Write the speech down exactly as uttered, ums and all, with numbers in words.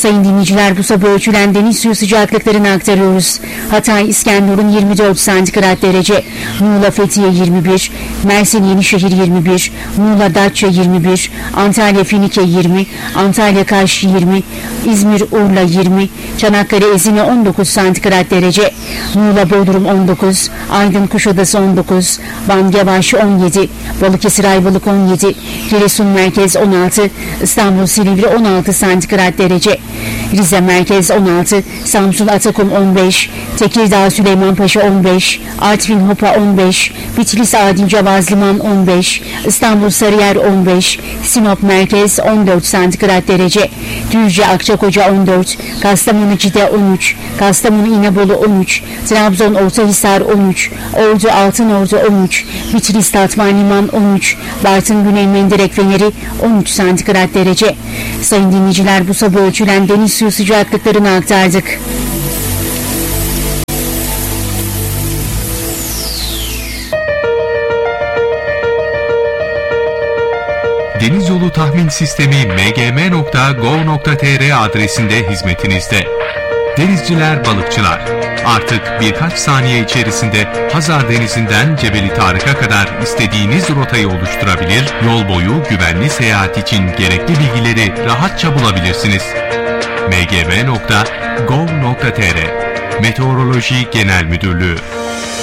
Sayın dinleyiciler, bu sabah ölçülen deniz suyu sıcaklıklarını aktarıyoruz. Hatay İskenderun yirmi dört santigrat derece, Muğla Fethiye yirmi bir, Mersin Yenişehir yirmi bir, Muğla Datça yirmi bir, Antalya Finike yirmi, Antalya Kaş yirmi, İzmir Urla yirmi, Çanakkale Ezine on dokuz santigrat derece, Muğla Bodrum on dokuz, Aydın Kuşadası on dokuz, Van Gevaş on yedi, Balıkesir Ayvalık on yedi, Giresun Merkez on altı, İstanbul Silivri on altı santigrat derece, Rize Merkez on altı, Samsun Atakum on beş, Tekirdağ Süleymanpaşa on beş, Artvin Hopa on beş, Bitlis Adilce Vazliman on beş, İstanbul Sarıyer on beş, Sinop Merkez on dört santigrat derece, Düzce Akçakoca on dört, Kastamonu Cide on üç, Kastamonu İnebolu on üç, Trabzon Ortahisar on üç, Ordu Altınordu on üç, Bitlis Tatvan Liman on üç, Bartın Güney Mendirek Feneri on üç santigrat derece. Sayın dinleyiciler, bu sabah ölçülen deniz suyu sıcaklıklarını aktardık. Deniz Yolu Tahmin Sistemi m g m nokta gov nokta t r adresinde hizmetinizde. Denizciler, balıkçılar, artık birkaç saniye içerisinde Hazar Denizi'nden Cebeli Tarık'a kadar istediğiniz rotayı oluşturabilir, yol boyu güvenli seyahat için gerekli bilgileri rahatça bulabilirsiniz. m g m nokta gov nokta t r Meteoroloji Genel Müdürlüğü.